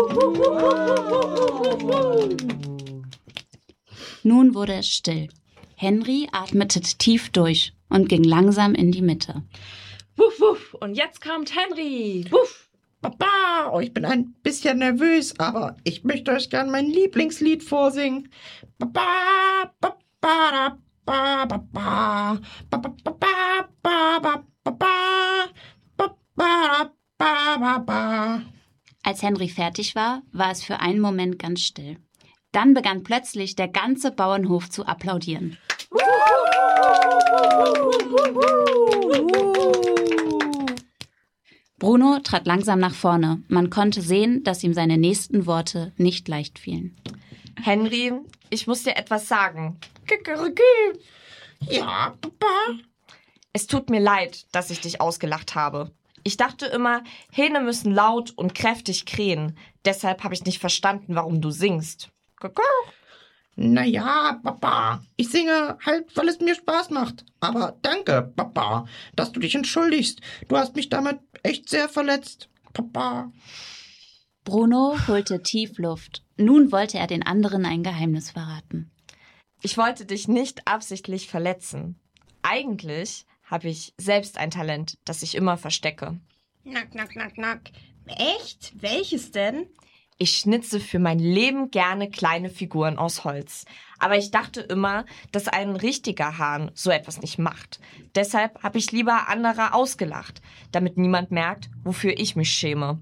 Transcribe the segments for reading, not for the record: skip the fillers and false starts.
Nun wurde es still. Henry atmete tief durch und ging langsam in die Mitte. Wuff, wuff. Und jetzt kommt Henry. Wuff. Papa, oh, ich bin ein bisschen nervös, aber ich möchte euch gern mein Lieblingslied vorsingen. Papa, papa, papa, papa, papa, papa, papa, papa, papa. Als Henry fertig war, war es für einen Moment ganz still. Dann begann plötzlich der ganze Bauernhof zu applaudieren. Bruno trat langsam nach vorne. Man konnte sehen, dass ihm seine nächsten Worte nicht leicht fielen. Henry, ich muss dir etwas sagen. Ja, Papa. Es tut mir leid, dass ich dich ausgelacht habe. Ich dachte immer, Hähne müssen laut und kräftig krähen. Deshalb habe ich nicht verstanden, warum du singst. Naja, Papa, ich singe halt, weil es mir Spaß macht. Aber danke, Papa, dass du dich entschuldigst. Du hast mich damit echt sehr verletzt, Papa. Bruno holte tief Luft. Nun wollte er den anderen ein Geheimnis verraten. Ich wollte dich nicht absichtlich verletzen. Eigentlich habe ich selbst ein Talent, das ich immer verstecke. Nack, nack, nack, nack. Echt? Welches denn? Ich schnitze für mein Leben gerne kleine Figuren aus Holz. Aber ich dachte immer, dass ein richtiger Hahn so etwas nicht macht. Deshalb habe ich lieber andere ausgelacht, damit niemand merkt, wofür ich mich schäme.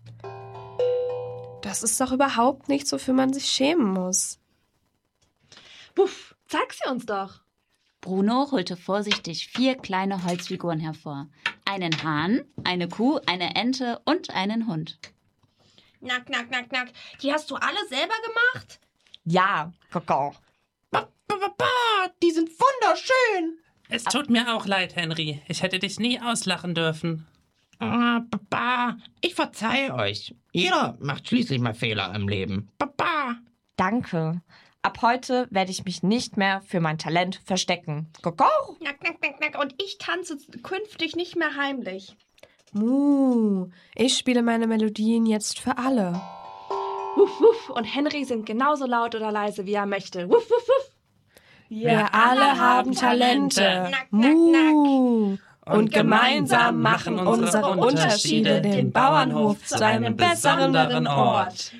Das ist doch überhaupt nichts, wofür man sich schämen muss. Puff, zeig sie uns doch. Bruno holte vorsichtig 4 kleine Holzfiguren hervor. Einen Hahn, eine Kuh, eine Ente und einen Hund. Nack, nack, nack, nack. Die hast du alle selber gemacht? Ja, Kakao. Papa, die sind wunderschön. Es tut mir auch leid, Henry. Ich hätte dich nie auslachen dürfen. Ah, Papa, ich verzeihe euch. Jeder macht schließlich mal Fehler im Leben. Papa. Danke. Ab heute werde ich mich nicht mehr für mein Talent verstecken. Kakao. Nack, nack, nack, nack. Und ich tanze künftig nicht mehr heimlich. Ich spiele meine Melodien jetzt für alle. Wuff, wuff. Und Henry singt genauso laut oder leise, wie er möchte. Wuff, wuff, wuff. Wir alle haben Talente. Nack, nack, nack. Und gemeinsam machen unsere Unterschiede den Bauernhof zu einem besseren Ort.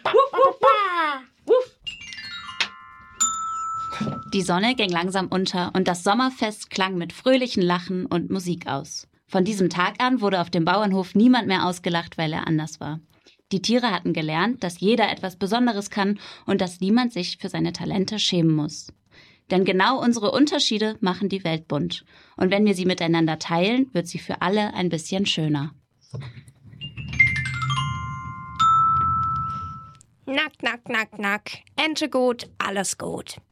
Die Sonne ging langsam unter und das Sommerfest klang mit fröhlichen Lachen und Musik aus. Von diesem Tag an wurde auf dem Bauernhof niemand mehr ausgelacht, weil er anders war. Die Tiere hatten gelernt, dass jeder etwas Besonderes kann und dass niemand sich für seine Talente schämen muss. Denn genau unsere Unterschiede machen die Welt bunt. Und wenn wir sie miteinander teilen, wird sie für alle ein bisschen schöner. Nack, nack, nack, nack. Ente gut, alles gut.